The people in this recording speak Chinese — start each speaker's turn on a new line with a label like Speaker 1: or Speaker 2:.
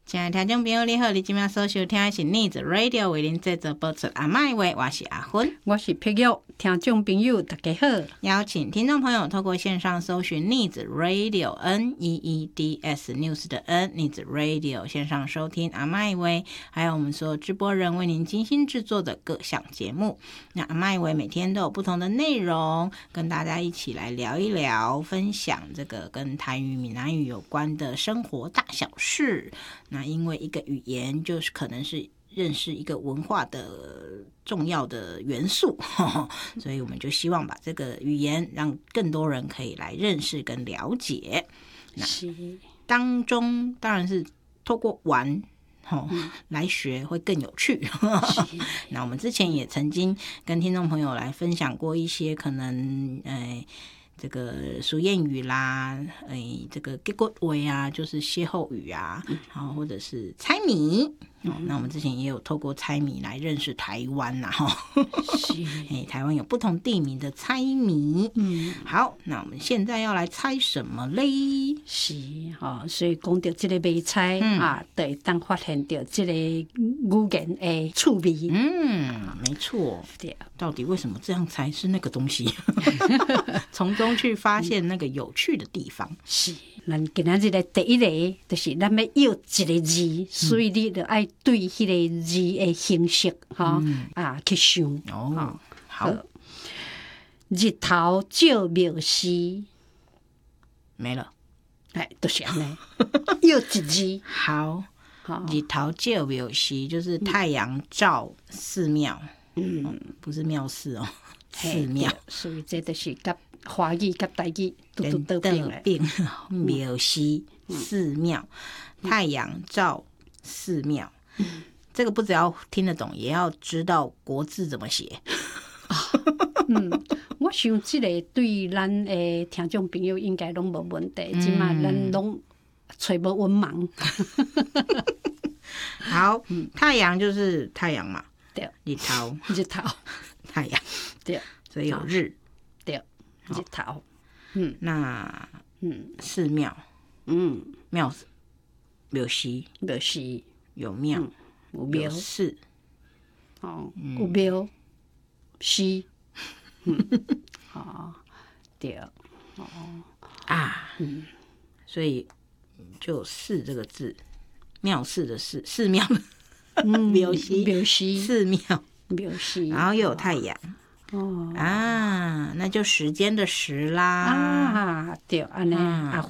Speaker 1: 亲爱的听众朋友你好，你今晚所收听的是 Needs Radio 为您制作播出阿麦话，我是阿芬，
Speaker 2: 我是碧玉。听众朋友大家好，
Speaker 1: 邀请听众朋友透过线上搜寻 Needs Radio NEEDS News 的 N Needs Radio 线上收听阿麦话，还有我们所有直播人为您精心制作的各项节目。那阿麦话每天都有不同的内容，跟大家一起来聊一聊，分享这个跟台语、闽南语有关的生活大小事。那因为一个语言就是可能是认识一个文化的重要的元素，所以我们就希望把这个语言让更多人可以来认识跟了解。那当中当然是透过玩来学会更有趣。那我们之前也曾经跟听众朋友来分享过一些可能这个俗谚语啦，这个结果话啊，就是歇后语啊，或者是猜谜。那我们之前也有透过猜谜来认识台湾啦，台湾有不同地名的猜谜。好，那我们现在要来猜什么嘞？
Speaker 2: 是所以讲到这个买菜就会当发现到这个语言的趣味。
Speaker 1: 没错。对，到底为什么这样猜是那个东西？从中去发现那个有趣的地方。
Speaker 2: 是，咱今仔日的第一个就是咱要要一个字，所以你就要对迄个字的形式去想。
Speaker 1: 好，
Speaker 2: 日头照庙西，
Speaker 1: 没了。
Speaker 2: 就是安尼，又一字。
Speaker 1: 好，日头照庙西就是太阳照寺庙，不是庙寺哦，寺庙。
Speaker 2: 所以这就是甲华语甲台语都并
Speaker 1: 庙西寺庙，太阳照寺庙。这个不只要听得懂，也要知道国字怎么写。
Speaker 2: 我想这个对咱的听众朋友应该拢无问题，即嘛咱拢找无文盲。
Speaker 1: 好，太阳就是太阳嘛，
Speaker 2: 对，
Speaker 1: 日头太阳，
Speaker 2: 对，
Speaker 1: 所以有日，
Speaker 2: 对，日头。
Speaker 1: 那寺庙，庙西有庙，有寺，
Speaker 2: 有庙西。对，
Speaker 1: 所以就有寺这个字，庙寺的寺，寺庙，庙西寺庙，
Speaker 2: 庙西，
Speaker 1: 然后又有太阳，那就时间的时啦，
Speaker 2: 对，安尼